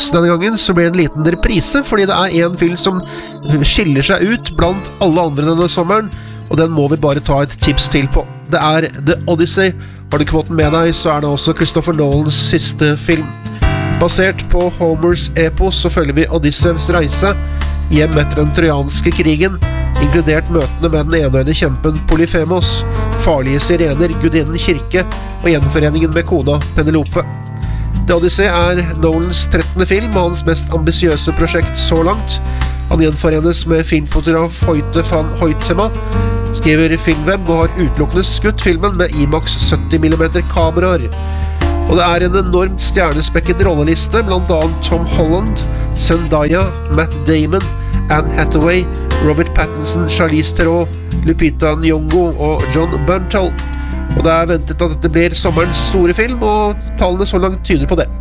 Denne gangen så ble det en liten reprise, fordi det en film som skiller seg ut blant alle andre denne sommeren, og den må vi bare ta et tips til på. Det The Odyssey. Har du ikke fått den med deg, så det også Christopher Nolans siste film. Basert på Homers epos så følger vi Odysseus reise hjem etter den trojanske krigen, inkludert møtene med den enøyde kjempen Polyphemos, farlige sirener, gudinnen kirke og gjenforeningen med kona Penelope. The Odyssey Nolans 13. film og hans mest ambisiøse prosjekt så langt. Han gjenforenes med filmfotograf Hoyte van Hoytema, skriver Filmweb og har utelukkende skutt filmen med IMAX 70mm kameraer. Og det en enormt stjernespekket rolleliste, blant annet Tom Holland, Zendaya, Matt Damon, Anne Hathaway, Robert Pattinson, Charlize Theron, Lupita Nyong'o og John Bernthal. Og det ventet at dette blir sommerens store film, og tallene så langt tyder på det.